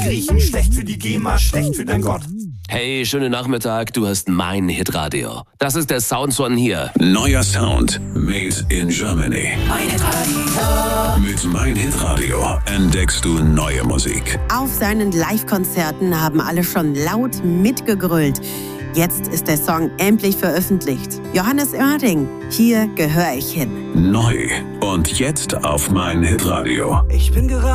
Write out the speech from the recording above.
Griechen, schlecht für die GEMA, schlecht für dein Gott. Hey, schönen Nachmittag, du hast mein Hitradio. Das ist der Soundson hier. Neuer Sound, made in Germany. Mein Hitradio. Mit Mein Hitradio entdeckst du neue Musik. Auf seinen Live-Konzerten haben alle schon laut mitgegrölt. Jetzt ist der Song endlich veröffentlicht. Johannes Oerding, hier gehöre ich hin. Neu und jetzt auf Mein Hitradio. Ich bin gerade